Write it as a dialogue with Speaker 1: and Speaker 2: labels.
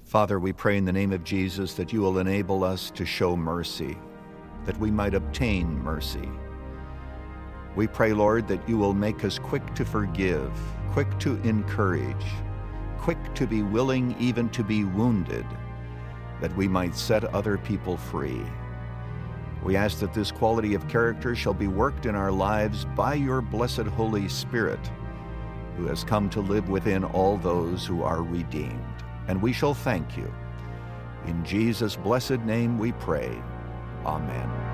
Speaker 1: Father, we pray in the name of Jesus that you will enable us to show mercy, that we might obtain mercy. We pray, Lord, that you will make us quick to forgive, quick to encourage, quick to be willing even to be wounded, that we might set other people free. We ask that this quality of character shall be worked in our lives by your blessed Holy Spirit, who has come to live within all those who are redeemed. And we shall thank you. In Jesus' blessed name we pray. Amen.